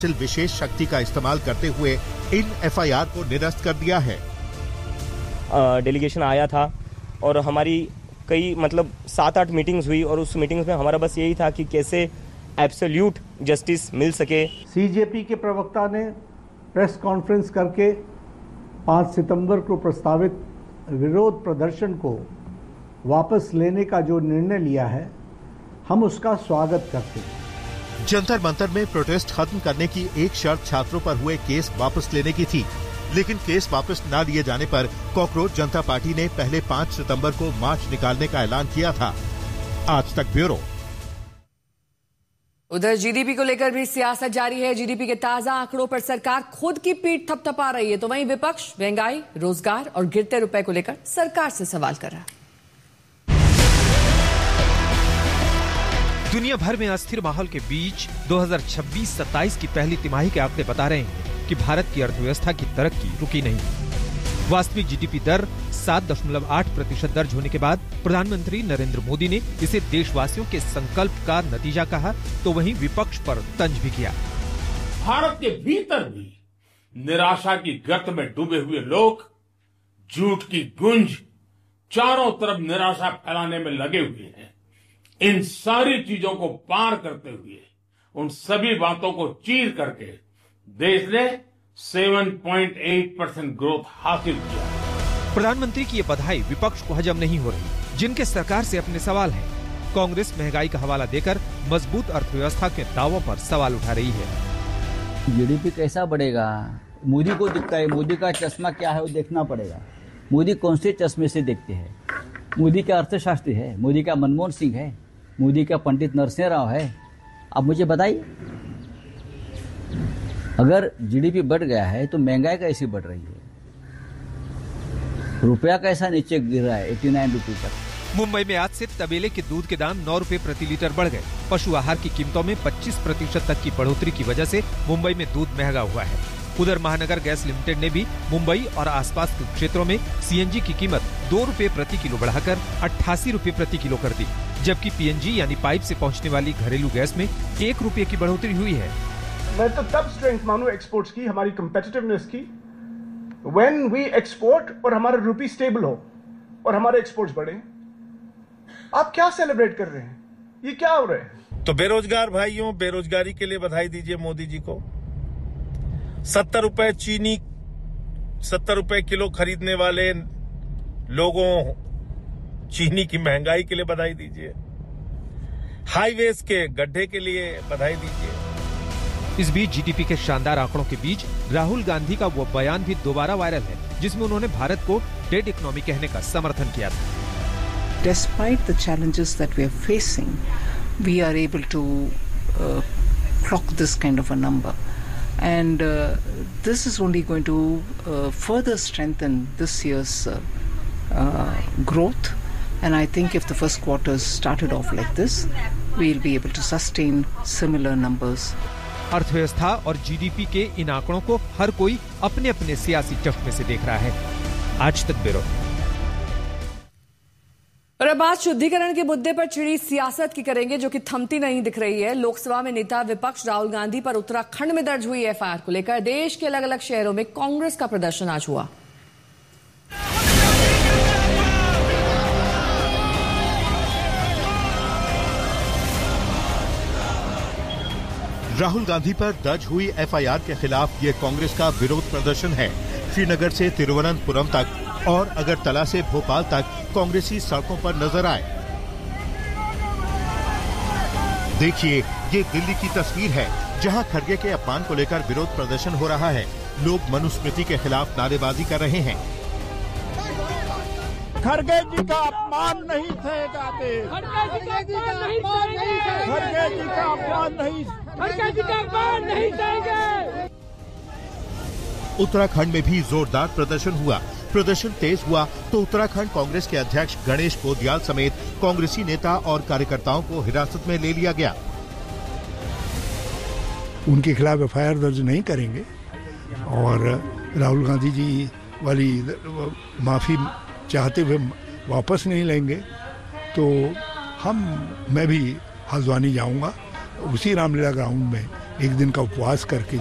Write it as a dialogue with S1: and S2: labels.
S1: विशेष शक्ति का इस्तेमाल करते हुए इन एफआईआर को निरस्त कर दिया है।
S2: डेलीगेशन आया था और हमारी कई 7-8 मीटिंग्स हुई और उस मीटिंग्स में हमारा बस यही था कि कैसे एब्सोल्यूट जस्टिस मिल सके।
S3: सीजेपी के प्रवक्ता ने प्रेस कॉन्फ्रेंस करके 5 सितंबर को प्रस्तावित विरोध प्रदर्शन को वापस लेने का जो निर्णय लिया है, हम उसका स्वागत करते हैं।
S1: जंतर मंतर में प्रोटेस्ट खत्म करने की एक शर्त छात्रों पर हुए केस वापस लेने की थी, लेकिन केस वापस न लिए जाने पर कॉकरोच जनता पार्टी ने पहले 5 सितंबर को मार्च निकालने का ऐलान किया था। आज तक ब्यूरो।
S4: उधर जीडीपी को लेकर भी सियासत जारी है। जीडीपी के ताजा आंकड़ों पर सरकार खुद की पीठ थपथपा रही है, तो वहीं विपक्ष महंगाई, रोजगार और गिरते रुपए को लेकर सरकार से सवाल कर रहा है।
S5: दुनिया भर में अस्थिर माहौल के बीच 2026-27 की पहली तिमाही के आंकड़े बता रहे हैं कि भारत की अर्थव्यवस्था की तरक्की रुकी नहीं। वास्तविक जीडीपी दर 7.8% दर्ज होने के बाद प्रधानमंत्री नरेंद्र मोदी ने इसे देशवासियों के संकल्प का नतीजा कहा, तो वहीं विपक्ष पर तंज भी किया।
S6: भारत के भीतर भी निराशा की गर्त में डूबे हुए लोग झूठ की गुंज चारों तरफ निराशा फैलाने में लगे हुए हैं। इन सारी चीजों को पार करते हुए, उन सभी बातों को चीर करके देश ने 7.8% ग्रोथ हासिल किया।
S5: प्रधानमंत्री की ये बधाई विपक्ष को हजम नहीं हो रही, जिनके सरकार से अपने सवाल हैं। कांग्रेस महंगाई का हवाला देकर मजबूत अर्थव्यवस्था के दावों पर सवाल उठा रही है।
S7: जीडीपी कैसा बढ़ेगा, मोदी को दिखता है। मोदी का चश्मा क्या है वो देखना पड़ेगा। मोदी कौन से चश्मे से देखते हैं? मोदी का अर्थशास्त्री है, मोदी का मनमोहन सिंह है, मोदी का पंडित नरसिंह राव है। अब मुझे बताइए, अगर जीडीपी बढ़ गया है तो महंगाई कैसी बढ़ रही है? रुपया कैसा नीचे गिर रहा है 89 रुपये तक।
S5: मुंबई में आज से तबेले के दूध के दाम 9 रुपए प्रति लीटर बढ़ गए। पशु आहार की कीमतों में 25% तक की बढ़ोतरी की वजह से मुंबई में दूध महंगा हुआ है। उधर महानगर गैस लिमिटेड ने भी मुंबई और आसपास के क्षेत्रों में सीएनजी की कीमत 2 रुपए प्रति किलो बढ़ाकर 88 रुपए प्रति किलो कर दी, जबकि पीएनजी यानी पाइप से पहुंचने वाली घरेलू गैस में 1 रुपए की बढ़ोतरी हुई है।
S8: मैं तो तब स्ट्रेंथ मानूं एक्सपोर्ट्स की, हमारी कंपेटिटिवनेस की, व्हेन वी एक्सपोर्ट और हमारा रुपी स्टेबल हो और हमारे एक्सपोर्ट्स बढ़े। आप क्या सेलिब्रेट कर रहे हैं? ये क्या हो रहा है?
S9: तो बेरोजगार भाइयों, बेरोजगारी के लिए बधाई दीजिए मोदी जी को। 70 रुपए चीनी, 70 रुपए किलो खरीदने वाले लोगों चीनी की महंगाई के लिए बधाई दीजिए। हाईवेज के गड्ढे के लिए बधाई दीजिए।
S5: इस बीच जीडीपी के शानदार आंकड़ों के बीच राहुल गांधी का वो बयान भी दोबारा वायरल है, जिसमें उन्होंने भारत को डेड इकोनॉमी कहने का समर्थन किया था।
S10: Despite the challenges that we are facing, we are able to clock this kind of a number. And this is only going to further strengthen this year's growth. And I think if the first quarter started off like this, we'll be able to sustain similar numbers.
S5: अर्थव्यवस्था और GDP के इन आंकड़ों को हर कोई अपने अपने सियासी चश्मे से देख रहा है। आज तक ब्यूरो।
S4: और अब बात शुद्धिकरण के मुद्दे पर छिड़ी सियासत की करेंगे, जो कि थमती नहीं दिख रही है। लोकसभा में नेता विपक्ष राहुल गांधी पर उत्तराखंड में दर्ज हुई एफआईआर को लेकर देश के अलग अलग शहरों में कांग्रेस का प्रदर्शन आज हुआ।
S1: राहुल गांधी पर दर्ज हुई एफआईआर के खिलाफ ये कांग्रेस का विरोध प्रदर्शन है। श्रीनगर से तिरुवनंतपुरम तक और अगरतला से भोपाल तक कांग्रेसी सड़कों पर नजर आए। देखिए, ये दिल्ली की तस्वीर है, जहां खड़गे के अपमान को लेकर विरोध प्रदर्शन हो रहा है। लोग मनुस्मृति के खिलाफ नारेबाजी कर रहे हैं।
S11: खड़गे जी का अपमान नहीं सहे जाते। खड़गे जी का अपमान नहीं सहेंगे।
S1: उत्तराखंड में भी जोरदार प्रदर्शन हुआ। प्रदर्शन तेज हुआ तो उत्तराखंड कांग्रेस के अध्यक्ष गणेश पोद्याल समेत कांग्रेसी नेता और कार्यकर्ताओं को हिरासत में ले लिया गया।
S3: उनके खिलाफ एफआईआर दर्ज नहीं करेंगे और राहुल गांधी जी वाली माफी चाहते हुए वापस नहीं लेंगे तो मैं भी हल्द्वानी जाऊंगा, उसी रामलीला ग्राउंड में
S12: एक दिन का उपवास करके